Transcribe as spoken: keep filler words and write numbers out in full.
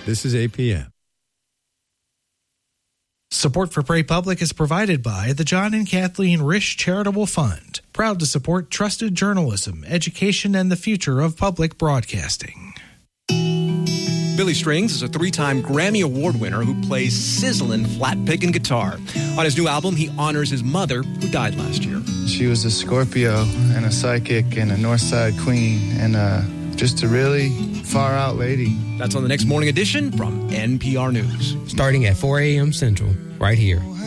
This is A P M. Support for Pray Public is provided by the John and Kathleen Risch Charitable Fund, proud to support trusted journalism, education, and the future of public broadcasting. Billy Strings is a three-time Grammy Award winner who plays sizzling flat picking guitar. On his new album, he honors his mother, who died last year. She was a Scorpio and a psychic and a Northside queen and uh, just a really far-out lady. That's on the next Morning Edition from N P R News. Starting at four a.m. Central, right here